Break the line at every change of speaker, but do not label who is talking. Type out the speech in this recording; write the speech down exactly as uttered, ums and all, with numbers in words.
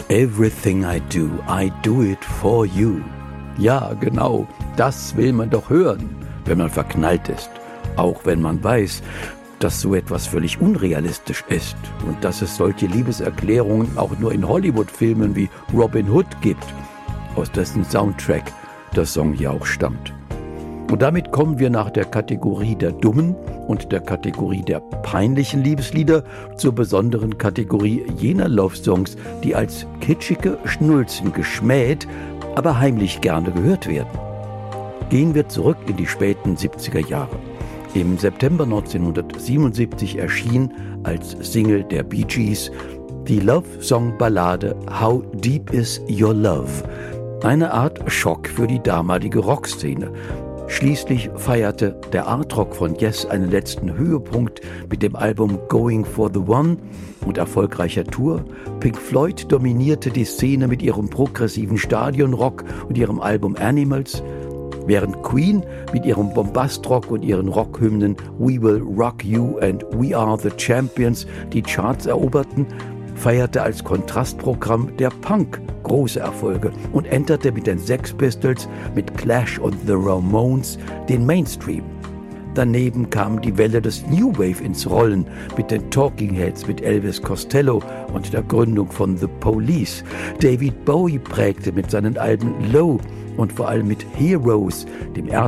Everything I do, I do it for you. Ja, genau, das will man doch hören, wenn man verknallt ist. Auch wenn man weiß, dass so etwas völlig unrealistisch ist und dass es solche Liebeserklärungen auch nur in Hollywood-Filmen wie Robin Hood gibt, aus dessen Soundtrack der Song hier auch stammt. Und damit kommen wir nach der Kategorie der dummen und der Kategorie der peinlichen Liebeslieder zur besonderen Kategorie jener Love-Songs, die als kitschige Schnulzen geschmäht, aber heimlich gerne gehört werden. Gehen wir zurück in die späten siebziger Jahre. Im September neunzehnhundertsiebenundsiebzig erschien als Single der Bee Gees die Love-Song-Ballade How Deep Is Your Love? Eine Art Schock für die damalige Rockszene. Schließlich feierte der Art-Rock von Yes einen letzten Höhepunkt mit dem Album Going for the One und erfolgreicher Tour. Pink Floyd dominierte die Szene mit ihrem progressiven Stadionrock und ihrem Album Animals, während Queen mit ihrem Bombastrock und ihren Rockhymnen We Will Rock You and We Are the Champions die Charts eroberten, feierte als Kontrastprogramm der Punk große Erfolge und enterte mit den Sex Pistols, mit Clash und The Ramones den Mainstream. Daneben kam die Welle des New Wave ins Rollen mit den Talking Heads, mit Elvis Costello und der Gründung von The Police. David Bowie prägte mit seinen Alben Low und vor allem mit Heroes, dem ersten